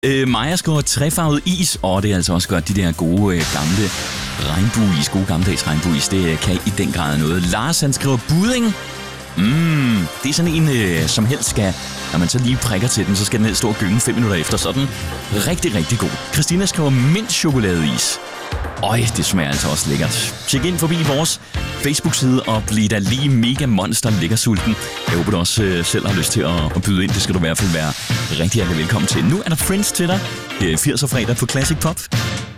Maja skriver trefarvet is, og det er altså også godt, de der gode gamle regnbueis, gode gammeldags regnbueis, det kan i den grad noget. Lars, han skriver budding. Det er sådan en, som helst skal, når man så lige prikker til den, så skal den helst stå og gynge 5 minutter efter, så den rigtig, rigtig god. Christina skriver mintchokoladeis. Det smager altså også lækkert. Tjek ind forbi vores Facebook-side og bliv da lige mega monster lækker sulten. Jeg håber, du også selv har lyst til at byde ind. Det skal du i hvert fald være rigtig hjertelig velkommen til. Nu er der Friends til dig. Det er 80'er fredag på Classic Pop.